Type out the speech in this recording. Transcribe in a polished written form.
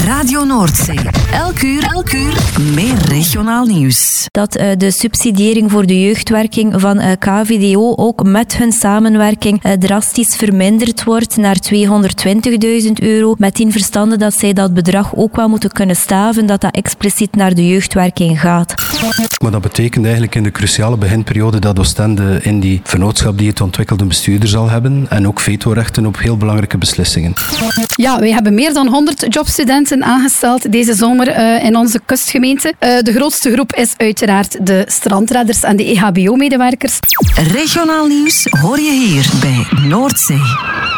Radio Noordzee. Elk uur meer regionaal nieuws. Dat de subsidiëring voor de jeugdwerking van KVDO ook met hun samenwerking drastisch verminderd wordt naar €220.000. Met in verstande dat zij dat bedrag ook wel moeten kunnen staven, dat expliciet naar de jeugdwerking gaat. Maar dat betekent eigenlijk in de cruciale beginperiode dat Oostende in die vennootschap die het ontwikkelde bestuurder zal hebben en ook vetorechten op heel belangrijke beslissingen. Ja, wij hebben meer dan 100 jobstudenten aangesteld deze zomer in onze kustgemeente. De grootste groep is uiteraard de strandredders en de EHBO-medewerkers. Regionaal nieuws hoor je hier bij Noordzee.